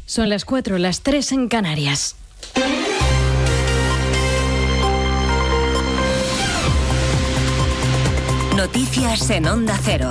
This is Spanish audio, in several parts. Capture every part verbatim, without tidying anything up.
Son las cuatro, las tres en Canarias. Noticias en Onda Cero.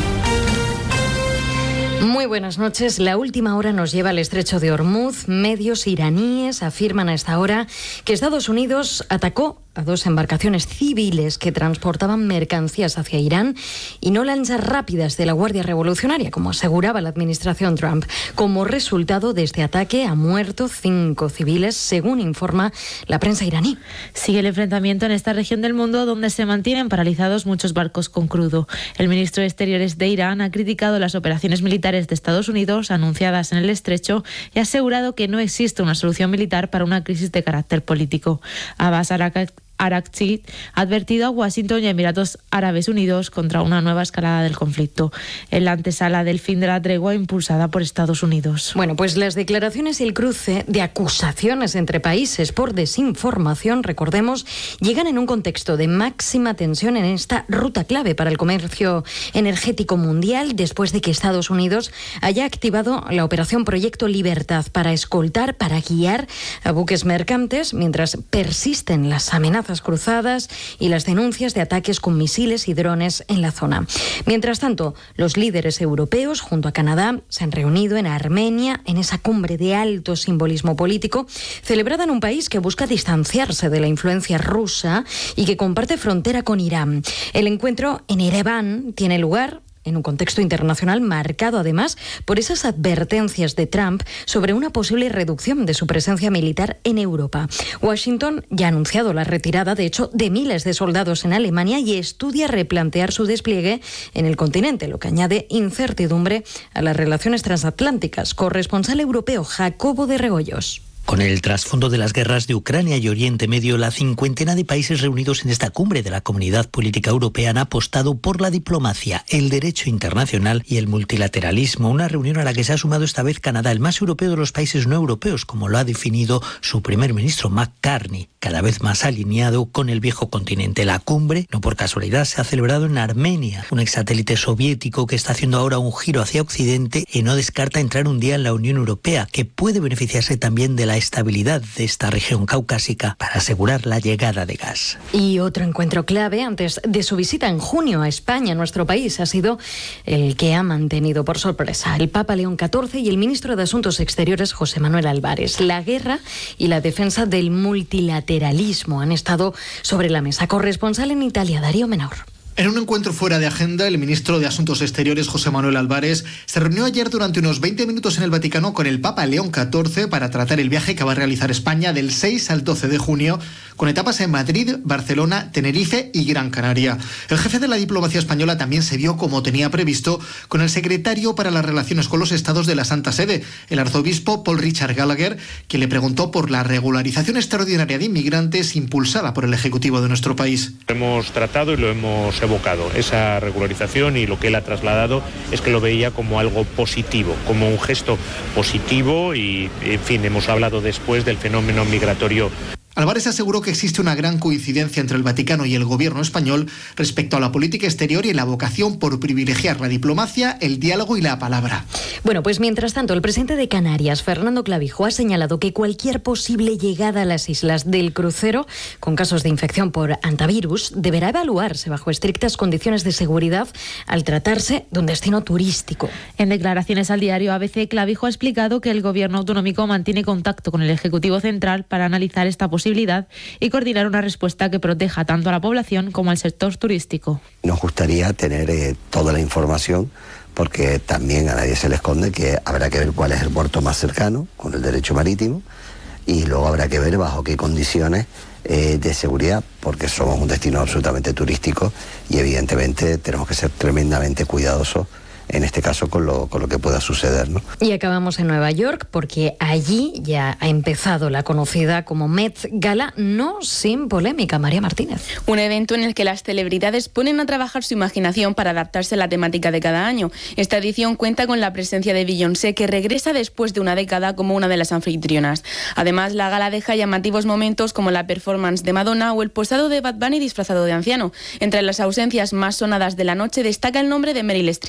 Muy buenas noches. La última hora nos lleva al estrecho de Hormuz. Medios iraníes afirman a esta hora que Estados Unidos atacó a dos embarcaciones civiles que transportaban mercancías hacia Irán y no lanchas rápidas de la Guardia Revolucionaria, como aseguraba la administración Trump. Como resultado de este ataque han muerto cinco civiles, según informa la prensa iraní. Sigue el enfrentamiento en esta región del mundo donde se mantienen paralizados muchos barcos con crudo. El ministro de Exteriores de Irán ha criticado las operaciones militares de Estados Unidos anunciadas en el estrecho y ha asegurado que no existe una solución militar para una crisis de carácter político. Abbas Arakat Araghchi ha advertido a Washington y a Emiratos Árabes Unidos contra una nueva escalada del conflicto, en la antesala del fin de la tregua impulsada por Estados Unidos. Bueno, pues las declaraciones y el cruce de acusaciones entre países por desinformación, recordemos, llegan en un contexto de máxima tensión en esta ruta clave para el comercio energético mundial, después de que Estados Unidos haya activado la operación Proyecto Libertad para escoltar, para guiar a buques mercantes, mientras persisten las amenazas cruzadas y las denuncias de ataques con misiles y drones en la zona. Mientras tanto, los líderes europeos, junto a Canadá, se han reunido en Armenia en esa cumbre de alto simbolismo político, celebrada en un país que busca distanciarse de la influencia rusa y que comparte frontera con Irán. El encuentro en Ereván tiene lugar en un contexto internacional marcado además por esas advertencias de Trump sobre una posible reducción de su presencia militar en Europa. Washington ya ha anunciado la retirada, de hecho, de miles de soldados en Alemania y estudia replantear su despliegue en el continente, lo que añade incertidumbre a las relaciones transatlánticas. Corresponsal europeo Jacobo de Regoyos. Con el trasfondo de las guerras de Ucrania y Oriente Medio, la cincuentena de países reunidos en esta cumbre de la Comunidad Política Europea han apostado por la diplomacia, el derecho internacional y el multilateralismo. Una reunión a la que se ha sumado esta vez Canadá, el más europeo de los países no europeos, como lo ha definido su primer ministro Mark Carney, cada vez más alineado con el viejo continente. La cumbre, no por casualidad, se ha celebrado en Armenia, un exsatélite soviético que está haciendo ahora un giro hacia Occidente y no descarta entrar un día en la Unión Europea, que puede beneficiarse también de la estabilidad de esta región caucásica para asegurar la llegada de gas. Y otro encuentro clave antes de su visita en junio a España, nuestro país, ha sido el que ha mantenido por sorpresa el Papa León catorce y el ministro de Asuntos Exteriores José Manuel Álvarez. La guerra y la defensa del multilateralismo han estado sobre la mesa. Corresponsal en Italia, Darío Menor. En un encuentro fuera de agenda, el ministro de Asuntos Exteriores, José Manuel Álvarez, se reunió ayer durante unos veinte minutos en el Vaticano con el Papa León catorce para tratar el viaje que va a realizar España del seis al doce de junio, con etapas en Madrid, Barcelona, Tenerife y Gran Canaria. El jefe de la diplomacia española también se vio, como tenía previsto, con el secretario para las relaciones con los estados de la Santa Sede, el arzobispo Paul Richard Gallagher, que le preguntó por la regularización extraordinaria de inmigrantes impulsada por el Ejecutivo de nuestro país. Hemos tratado y lo hemos evocado, esa regularización, y lo que él ha trasladado es que lo veía como algo positivo, como un gesto positivo y, en fin, hemos hablado después del fenómeno migratorio. Álvarez aseguró que existe una gran coincidencia entre el Vaticano y el gobierno español respecto a la política exterior y la vocación por privilegiar la diplomacia, el diálogo y la palabra. Bueno, pues mientras tanto, el presidente de Canarias, Fernando Clavijo, ha señalado que cualquier posible llegada a las islas del crucero con casos de infección por hantavirus deberá evaluarse bajo estrictas condiciones de seguridad al tratarse de un destino turístico. En declaraciones al diario A B C, Clavijo ha explicado que el gobierno autonómico mantiene contacto con el Ejecutivo Central para analizar esta posibilidad posibilidad y coordinar una respuesta que proteja tanto a la población como al sector turístico. Nos gustaría tener eh, toda la información, porque también a nadie se le esconde que habrá que ver cuál es el puerto más cercano con el derecho marítimo, y luego habrá que ver bajo qué condiciones eh, de seguridad, porque somos un destino absolutamente turístico y evidentemente tenemos que ser tremendamente cuidadosos en este caso con lo, con lo que pueda suceder, ¿no? Y acabamos en Nueva York, porque allí ya ha empezado la conocida como Met Gala, no sin polémica. María Martínez. Un evento en el que las celebridades ponen a trabajar su imaginación para adaptarse a la temática de cada año. Esta edición cuenta con la presencia de Beyoncé, que regresa después de una década como una de las anfitrionas. Además, la gala deja llamativos momentos como la performance de Madonna o el posado de Bad Bunny disfrazado de anciano. Entre las ausencias más sonadas de la noche destaca el nombre de Meryl Streep.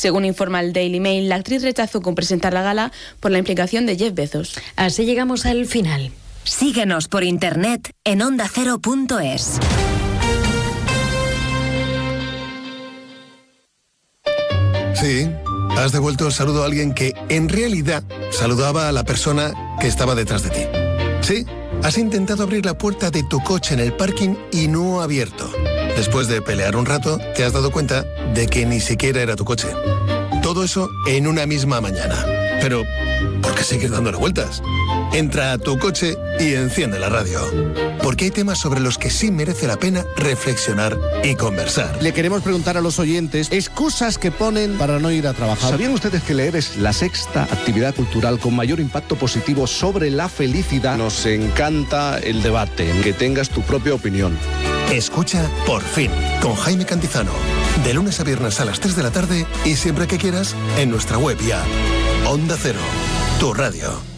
Según informa el Daily Mail, la actriz rechazó con presentar la gala por la implicación de Jeff Bezos. Así llegamos al final. Síguenos por internet en onda cero punto es. Sí, has devuelto el saludo a alguien que en realidad saludaba a la persona que estaba detrás de ti. Sí, has intentado abrir la puerta de tu coche en el parking y no ha abierto. Después de pelear un rato, te has dado cuenta de que ni siquiera era tu coche. Todo eso en una misma mañana. Pero, ¿por qué seguir dándole vueltas? Entra a tu coche y enciende la radio. Porque hay temas sobre los que sí merece la pena reflexionar y conversar. Le queremos preguntar a los oyentes excusas que ponen para no ir a trabajar. ¿Sabían ustedes que leer es la sexta actividad cultural con mayor impacto positivo sobre la felicidad? Nos encanta el debate, que tengas tu propia opinión. Escucha Por Fin, con Jaime Cantizano. De lunes a viernes a las tres de la tarde y siempre que quieras en nuestra web y app. Onda Cero, tu radio.